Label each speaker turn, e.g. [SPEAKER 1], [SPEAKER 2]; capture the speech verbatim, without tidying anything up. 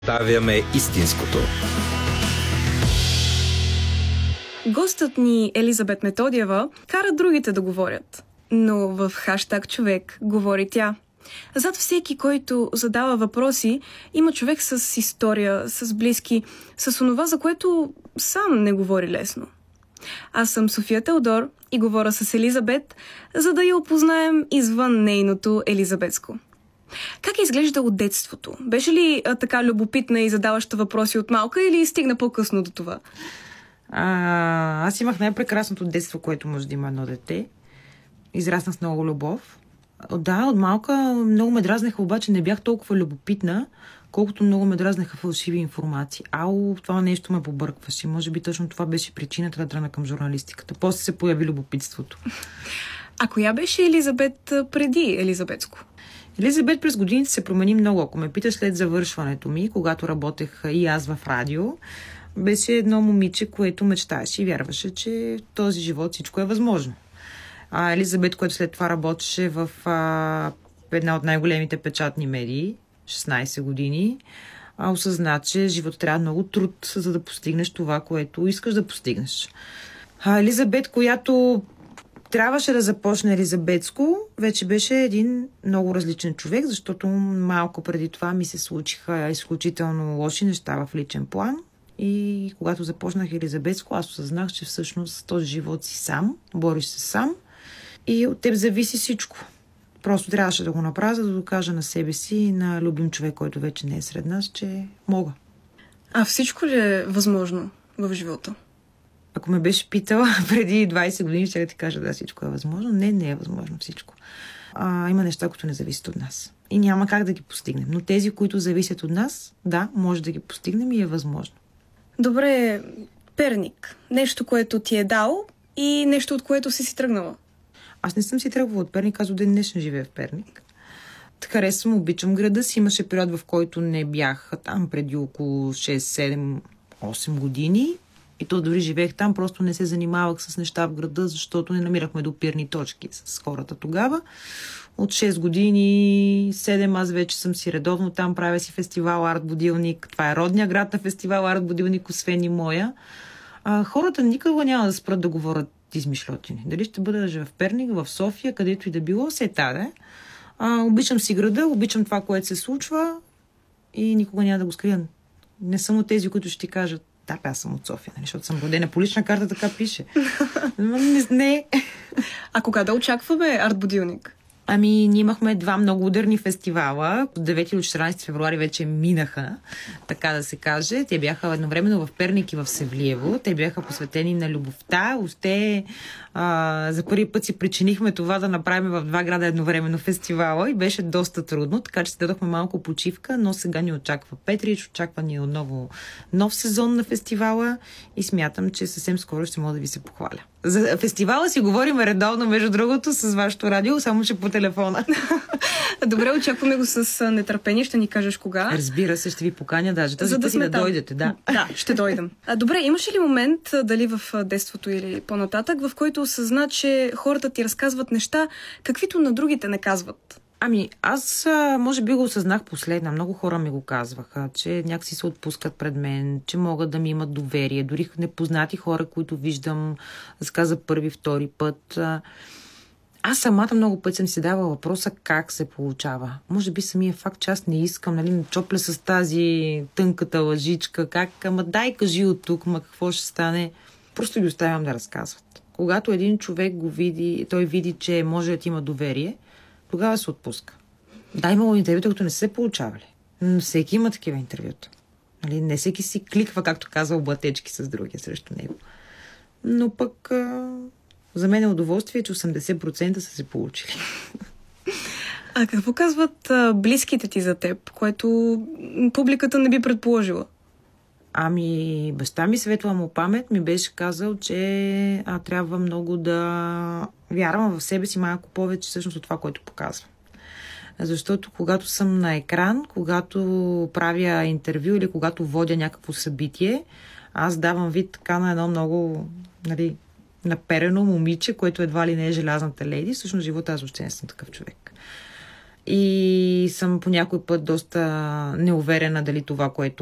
[SPEAKER 1] Ставяме истинското.
[SPEAKER 2] Гостът ни Елизабет Методиева кара другите да говорят. Но в хаштаг човек говори тя. Зад всеки, който задава въпроси, има човек с история, с близки, с онова, за което сам не говори лесно. Аз съм София Теодор и говоря с Елизабет, за да я опознаем извън нейното елизабетско. Как е изглеждало детството? Беше ли а, така любопитна и задаваща въпроси от малка или стигна по-късно до това?
[SPEAKER 3] А, аз имах най-прекрасното детство, което може да има едно дете. Израснах с много любов. Да, от малка много ме дразнеха, обаче не бях толкова любопитна, колкото много ме дразнеха фалшиви информации. Ау, това нещо ме побъркваше. Може би точно това беше причината да тръгна към журналистиката. После се появи любопитството.
[SPEAKER 2] А коя беше Елизабет преди Елизабетско?
[SPEAKER 3] Елизабет през годините се промени много. Ако ме питаш след завършването ми, когато работех и аз в радио, беше едно момиче, което мечтаеше и вярваше, че в този живот всичко е възможно. А Елизабет, която след това работеше в а, една от най-големите печатни медии, шестнайсет години, а, осъзна, че живота трябва много труд, за да постигнеш това, което искаш да постигнеш. А Елизабет, която трябваше да започне елизабетско, вече беше един много различен човек, защото малко преди това ми се случиха изключително лоши неща в личен план. И когато започнах елизабетско, аз осъзнах, че всъщност този живот си сам, бориш се сам и от теб зависи всичко. Просто трябваше да го направя, за да докажа на себе си и на любим човек, който вече не е сред нас, че мога.
[SPEAKER 2] А всичко ли е възможно в живота?
[SPEAKER 3] Ако ме беше питала преди двайсет години, ще ти кажа, да, всичко е възможно. Не, не е възможно всичко. А, има неща, които не зависят от нас. И няма как да ги постигнем. Но тези, които зависят от нас, да, може да ги постигнем и е възможно.
[SPEAKER 2] Добре, Перник. Нещо, което ти е дал и нещо, от което си си тръгнала.
[SPEAKER 3] Аз не съм си тръгвала от Перник, аз до ден днешен живея в Перник. Харесвам, обичам града си. Имаше период, в който не бях там преди около шест, седем, осем години. И то дори живеех там, просто не се занимавах с неща в града, защото не намирахме допирни точки с хората тогава. От шест години, седем аз вече съм си редовно там, правя си фестивал Арт Будилник. Това е родния град на фестивал Арт Будилник, освен и моя. А, хората никога няма да спрат да говорят измишлотини. Дали ще бъда да живея в Перник, в София, където и да било, се таде. А, обичам си града, обичам това, което се случва и никога няма да го скрия. Не съм от тези, които ще ти кажат: да, аз съм от София, нали, защото съм родена по лична карта, така пише. не, не.
[SPEAKER 2] А кога да очакваме Арт Будилник?
[SPEAKER 3] Ами, ние имахме два много ударни фестивала. От девети до четиринайсети февруари вече минаха, така да се каже. Те бяха едновременно в Перник и в Севлиево. Те бяха посветени на любовта. Още а, за първи път си причинихме това да направим в два града едновременно фестивала и беше доста трудно, така че си дадохме малко почивка, но сега ни очаква Петрич, очаква ни отново нов сезон на фестивала и смятам, че съвсем скоро ще мога да ви се похваля. За фестивала си говорим редовно, между другото, с вашето радио, само че по телефона.
[SPEAKER 2] Добре, очакваме го с нетърпение. Ще ни кажеш кога.
[SPEAKER 3] Разбира се, ще ви поканя даже. Тази път да, да дойдете, да.
[SPEAKER 2] Да, ще дойдем. А, добре, имаше ли момент, дали в детството или по-нататък, в който осъзна, че хората ти разказват неща, каквито на другите не казват?
[SPEAKER 3] Ами, аз може би го осъзнах последна. Много хора ми го казваха, че някакси се отпускат пред мен, че могат да ми имат доверие. Дори непознати хора, които виждам, да за първи, втори път. Аз самата много път съм си давала въпроса как се получава. Може би самия факт, че аз не искам, нали, не чопля с тази тънката лъжичка, как, ама дай кажи от тук, ма какво ще стане. Просто ги оставям да разказват. Когато един човек го види, той види, че може да ти има доверие, тогава се отпуска. Да, имало интервюта, които не се получавали. Но всеки има такива интервюта. Нали, не всеки си кликва, както казва, облатечки с другия срещу него. Но пък а, за мен е удоволствие, че осемдесет процента са се получили.
[SPEAKER 2] А какво казват а, близките ти за теб, което публиката не би предположила?
[SPEAKER 3] Ами, баща ми, светла му памет, ми беше казал, че а, трябва много да вярвам в себе си малко повече всъщност от това, което показва. Защото когато съм на екран, когато правя интервю или когато водя някакво събитие, аз давам вид така на едно много, нали, наперено момиче, което едва ли не е желязната леди. Всъщност живота аз въобще не съм такъв човек. и съм по някой път доста неуверена дали това, което